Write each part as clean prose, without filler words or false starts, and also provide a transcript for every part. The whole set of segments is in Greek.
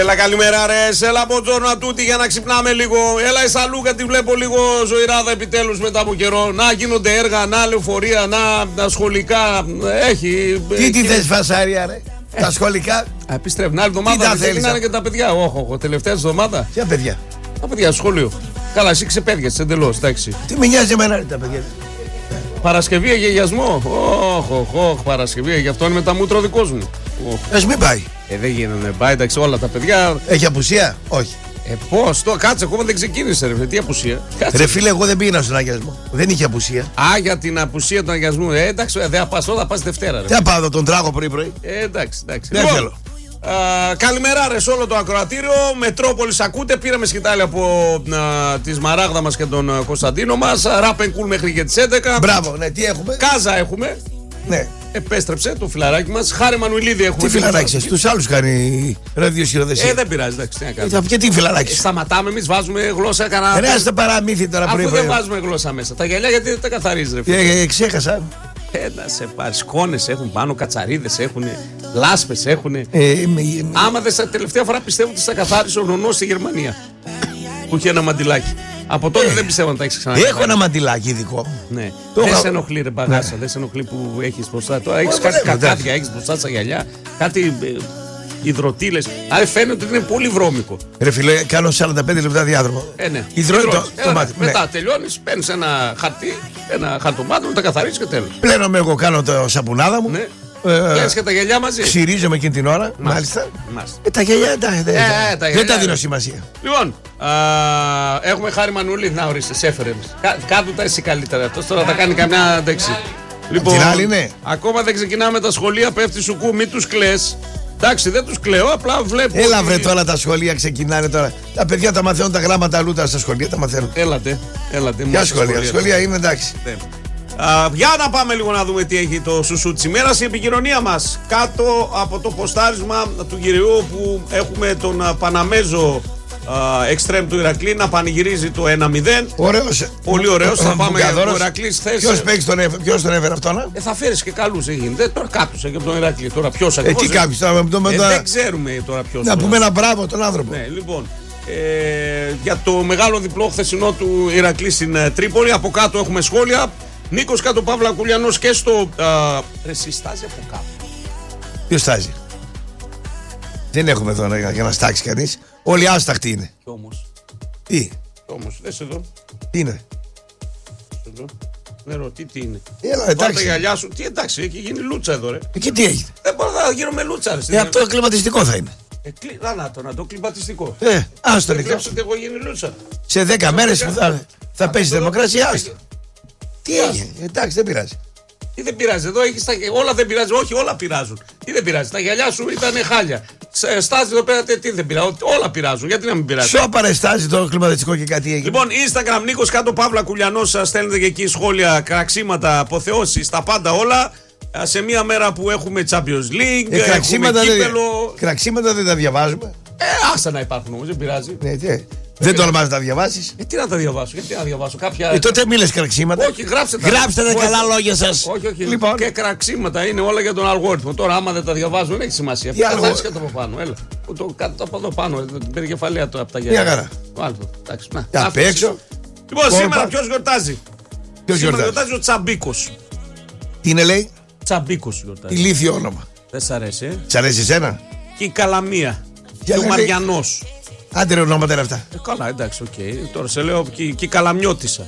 Έλα καλημέρα ρε, έλα από τζόρνα τούτη για να ξυπνάμε λίγο. Έλα Εσαλούκα, τη βλέπω λίγο ζωηράδα επιτέλους μετά από καιρό. Να γίνονται έργα, να λεωφορεία, να σχολικά. Έχει. Τι θες φασάρια ρε, τα σχολικά. Επιστρέφει, άλλη εβδομάδα ξεκινάνε και τα παιδιά. Όχι, τελευταία εβδομάδα. Ποια παιδιά? Τα παιδιά στο σχολείο. Καλά, εσύ ξεπέδιασες εντελώς, εντάξει. Τι με νοιάζει εμένα ρε τα παιδιά? Παρασκευή αγιασμό. Όχι, Παρασκευή, γι' αυτό είναι με τα μούτρα ο δικός μου. Ας μην πάει. Δεν γίνεται, πάει, εντάξει, όλα τα παιδιά. Έχει απουσία? Όχι. Πώς, το κάτσε, ακόμα δεν ξεκίνησε, ρε, τι απουσία. Κάτσε. Ρε φίλε, εγώ δεν πήγαινα στον αγιασμό. Δεν είχε απουσία. Α, για την απουσία του αγιασμού. Εντάξει, δεν πας, όλα πας Δευτέρα. Ρε. Τι θα πάω, τον τράγω πρωί-πρωί. Εντάξει. Δεν θέλω. Καλημέρα ρε σε όλο το ακροατήριο. Μετρόπολης ακούτε. Πήραμε σκητάλη από τη Σμαράγδα μας και τον Κωνσταντίνο μας. Ράπεν κουλ μέχρι και τις 11. Μπράβο, ναι, τι έχουμε? Κάζα έχουμε. Ναι. Επέστρεψε το φιλαράκι μας. Χάρη Μανουηλίδη έχουμε. Τι φιλαράκι σας, τους άλλους κάνει ραδιοσχηροδεσία. Δεν πειράζει, εντάξει, τι να κάνουμε. Και τι φιλαράκι. Σταματάμε, εμείς βάζουμε γλώσσα. Ρε, στα παραμύθι τώρα πρωί. Αφού δεν βάζουμε γλώσσα μέσα. Τα γυαλιά γιατί δεν τα καθαρίζει, ρε. Ξέχασα. Να σε πάρει. Σκόνες έχουν πάνω, κατσαρίδες έχουν, λάσπες έχουν. Άμα δεν τελευταία φορά πιστεύω ότι θα καθάρισε ο νονός στη Γερμανία. Που είχε ένα μαντιλάκι. Από τότε δεν πιστεύω να τα έχεις ξανακάνει. Έχω ένα μαντιλάκι δικό. Ναι. Δεν σε ενοχλεί ρε μπαγάσα, δεν σε ενοχλεί που έχεις μπροστά. Τώρα έχεις κάτι κακάδια, έχεις μπροστά στα γυαλιά, κάτι υδροτήλες. Άρα φαίνεται ότι είναι πολύ βρώμικο. Ρε φίλε, κάνω 45 λεπτά διάδρομο. Ναι. Το μάτι. Μετά τελειώνεις, παίρνεις ένα χαρτί, ένα χαρτομάτιο, τα καθαρίσεις και τέλος. Πλένομαι εγώ, κάνω το σαπουνάδα μου. Ναι. Πιάνεις και τα γυαλιά μαζί. Ξυρίζομαι εκείνη την ώρα. Μάλιστα. Τα γυαλιά δεν τα δίνω σημασία. Λοιπόν, έχουμε Χάρη Μανουλίδη. Να ορίστε, σε έφερε. Κάτω τα εσύ καλύτερα. Αυτό τώρα θα κάνει καμιά αντέξη. Λοιπόν, την άλλη ναι. Ακόμα δεν ξεκινάμε τα σχολεία. Πέφτει σου κου, μην τους κλαις. Εντάξει, δεν τους κλαίω, απλά βλέπω. Έλα βρε τώρα τα σχολεία ξεκινάνε τώρα. Τα παιδιά τα μαθαίνουν τα γράμματα λούτα στα σχολεία, τα μαθαίνουν. Έλατε. Ποια σχολεία? Σχολεία είναι εντάξει. Για να πάμε λίγο να δούμε τι έχει το σουσού της ημέρας. Η επικοινωνία μας κάτω από το ποστάρισμα του κυρίου που έχουμε τον Παναμέζο εξτρέμ του Ηρακλή να πανηγυρίζει το 1-0. Ωραίος. Πολύ ωραίος. Θα πάμε για το Ηρακλής θέση. Ποιος τον έφερε αυτόν? Θα φέρεις και καλούς έγινε. Τώρα κάποιος έχει από τον Ηρακλή. Τώρα ποιος ακριβώς? Τι κάποιος τώρα? Δεν ξέρουμε τώρα ποιος. Να πούμε ένα μπράβο τον άνθρωπο. Ναι, λοιπόν. Για το μεγάλο διπλό χθεσινό του Ηρακλή στην Τρίπολη. Από κάτω έχουμε σχόλια. Νίκος κάτω Παύλα Κουλιανός και στο. Ρε, στάζει από κάτω. Ποιος στάζει? Δεν έχουμε εδώ για να στάξει κανείς. Όλοι άσταχτοι είναι. Κι όμως. Τι? Όμως, δες εδώ. Τι είναι? Εδώ. Νερό, τι είναι. Έλα, εντάξει. Πάρ' τα γυαλιά σου. Τι εντάξει, έχει γίνει λούτσα εδώ, ρε. Εκεί τι έγινε? Δεν μπορώ να γίνω με λούτσα, ρε. Αυτό κλιματιστικό θα είναι. Να το κλιματιστικό. Άστο δεν βλέπεις ότι εγώ γίνει λούτσα. Σε 10 μέρες που θα πέσει η δημοκρασία, άστο. Τι έγινε? Εντάξει, δεν πειράζει. Τι δεν πειράζει, εδώ έχεις όλα δεν πειράζει, όχι όλα πειράζουν. Τι δεν πειράζει, τα γυαλιά σου ήταν χάλια. Στάζει εδώ πέρα, τι δεν πειράζει, όλα πειράζουν, γιατί να μην πειράζει. Σω παρεστάζει το κλιματιστικό και κάτι έγινε. Λοιπόν, Instagram Νίκος κάτω Παύλα Κουλιανός, σας στέλνετε και εκεί σχόλια, κραξίματα, αποθεώσεις, τα πάντα όλα. Σε μια μέρα που έχουμε Champions League, έχουμε κύπελο. Κραξίματα δεν τα διαβάζουμε. Άστα να υπάρχουν όμως, δεν πειράζει. Δεν τολμάς να τα διαβάσεις. Τι να τα διαβάσω, γιατί να διαβάσω κάποια. Τότε μη λες κραξίματα. Όχι, γράψτε τα. Γράψτε τα καλά λόγια σας. Όχι. Λοιπόν. Και κραξίματα είναι όλα για τον αλγόριθμο. Τώρα, άμα δεν τα διαβάζω, δεν έχει σημασία. Τι άλλο. Και το από πάνω, έλα. Το κάτω από εδώ πάνω, την περικεφαλαία του από τα γυαλιά. Μια χαρά. Εντάξει, απ' έξω. Λοιπόν, σήμερα ποιος γιορτάζει? Σήμερα γιορτάζει ο Τσαμπίκος. Τι είναι, λέει? Τσαμπίκος γιορτάζει. Ηλίθιο όνομα. Δεν σ' αρέσει? Σ' αρέσει εσένα? Και η Καλαμία. Και ο Μαριανός. Άντε ρε ονόματα είναι αυτά. Καλά, εντάξει, οκ. Τώρα σε λέω και η Καλαμιώτισσα.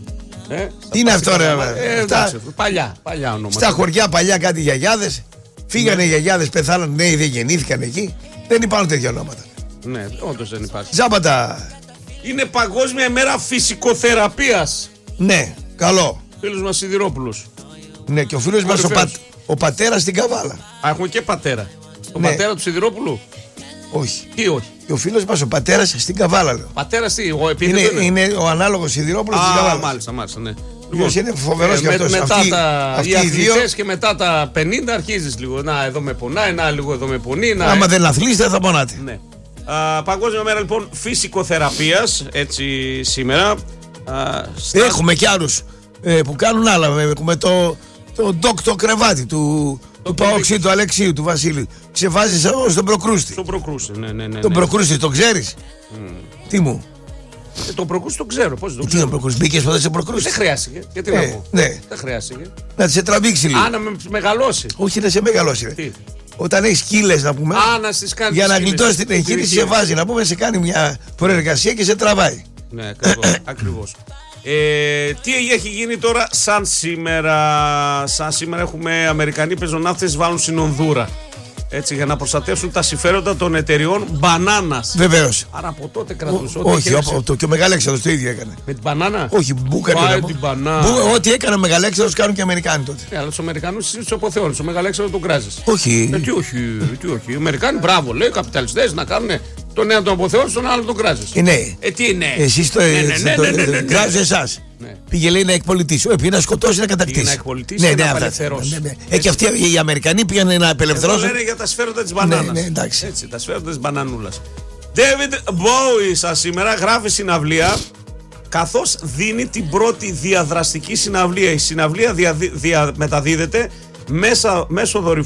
Τι είναι αυτό, ρε? Παλιά ονόματα. Στα χωριά παλιά κάτι γιαγιάδες. Φύγανε οι γιαγιάδες, πεθάναν νέοι, δεν γεννήθηκαν εκεί. Δεν υπάρχουν τέτοια ονόματα. Ναι, όντως δεν υπάρχει. Τζάμπατα. Είναι Παγκόσμια ημέρα φυσικοθεραπείας. Ναι, καλό. Φίλος μας Σιδηρόπουλος. Ναι, και ο φίλος μας ο πατέρας στην Καβάλα. Έχουμε και πατέρα. Τον πατέρα του Σιδηρόπουλου. Όχι. Τι όχι? Και ο φίλος μας ο πατέρας στην Καβάλα, λέω. Πατέρας τι, εγώ επίθετο είναι ο ανάλογος Σιδηρόπουλος στην Καβάλα. Μάλιστα, ναι. Λοιπόν, είναι φοβερός και αυτός. Μετά οι αθλητές και μετά τα 50 αρχίζεις λίγο. Να, εδώ με πονάει, να, λίγο εδώ με πονεί. Άμα δεν αθλείς, δεν θα πονάτε. Ναι. Παγκόσμια μέρα λοιπόν φυσικοθεραπείας, έτσι σήμερα. Έχουμε κι άλλους που κάνουν άλλα. Έχουμε το ντόκτο κρεβάτι του Του Παόξη, του Αλεξίου, του Βασίλη. Ξεβάζει στον Προκρούστη. Στον Προκρούστη, ναι. Τον Προκρούστη, τον ξέρει. Τι μου. Τον Προκρούστη τον ξέρω. Πώς τον Τι τον Προκρούστη, μπήκε ποτέ σε Προκρούστη. Δεν χρειάστηκε. Γιατί να πω. Ναι. Δεν χρειάστηκε. Να σε τραβήξει λίγο. Να με μεγαλώσει. Όχι, να σε μεγαλώσει. Τι. Όταν έχει κύλες να πούμε. Να στις κάνει. Για να γλιτώσει την εγχείρηση, σε βάζει να πούμε, σε κάνει μια προεργασία και σε τραβάει. Ναι, ακριβώς. Τι έχει γίνει τώρα σαν σήμερα? Σαν σήμερα έχουμε Αμερικανοί πεζοναύτες βάλουν στην Ονδούρα. Έτσι, για να προστατεύσουν τα συμφέροντα των εταιριών μπανάνας. Βεβαίως. Άρα από τότε κρατούσε. Όχι, και ο Μεγαλέξανδρος το ίδιο έκανε. Με την μπανάνα? Όχι, μπούκανε. την μπανάνα. Ό,τι έκανε ο Μεγαλέξανδρος κάνουν και οι Αμερικάνοι τότε. Αλλά τους Αμερικανούς τους αποθεώνεις. Ο Μεγαλέξανδρος τον κράζεις. Όχι. Τι όχι. Οι Αμερικάνοι, μπράβο, λέει, οι καπιταλιστές να κάνουν τον ένα τον αποθεώνεις, τον άλλο τον κράζεις. Ναι. Τι ναι. Εσείς το κράζεις εσάς. Πήγε λέει να εκπολιτήσει. Όχι, να σκοτώσει, να κατακτήσει. Να εκπολιτήσει, να απελευθερώσει. Και αυτοί οι Αμερικανοί πήγαν να απελευθερώσουν. Αυτό λένε για τα συμφέροντα της μπανάνας. Ναι, εντάξει. Έτσι, τα συμφέροντα της μπανανούλας. David Bowie σας σήμερα γράφει συναυλία, καθώς δίνει την πρώτη διαδραστική συναυλία. Η συναυλία μεταδίδεται μέσω δορυφορικού